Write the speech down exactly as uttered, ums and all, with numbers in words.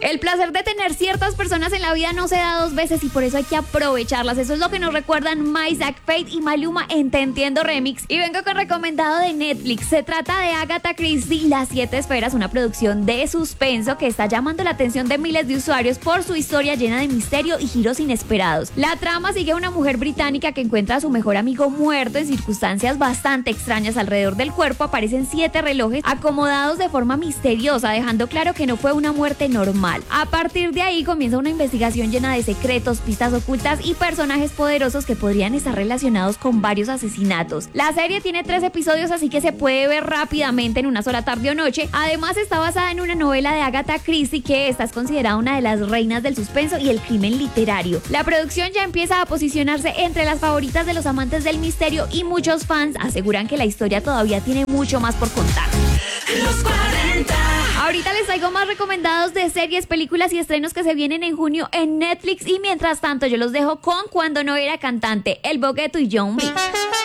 El placer de tener ciertas personas en la vida no se da dos veces y por eso hay que aprovecharlas. Eso es lo que nos recuerdan Maysak, Fate y Maluma en Te Entiendo Remix. Y vengo con recomendado de Netflix. Se trata de Agatha Christie y Las Siete Esferas, una producción de suspenso que está llamando la atención de miles de usuarios por su historia llena de misterio y giros inesperados. La trama sigue a una mujer británica que encuentra a su mejor amigo muerto en circunstancias bastante extrañas. Alrededor del cuerpo aparecen siete relojes acomodados de forma misteriosa, dejando claro que no fue una muerte normal. A partir de ahí comienza una investigación llena de secretos, pistas ocultas y personajes poderosos que podrían estar relacionados con varios asesinatos. La serie tiene tres episodios, así que se puede ver rápidamente en una sola tarde o noche. Además está basada en una novela de Agatha Christie, que esta es considerada una de las reinas del suspenso y el crimen literario. La producción ya empieza a posicionarse entre las favoritas de los amantes del misterio y muchos fans aseguran que la historia todavía tiene mucho más por contar. Los cuarenta. Ahorita les traigo más recomendados de series, películas y estrenos que se vienen en junio en Netflix, y mientras tanto yo los dejo con Cuando no era cantante, El Bogueto y John B.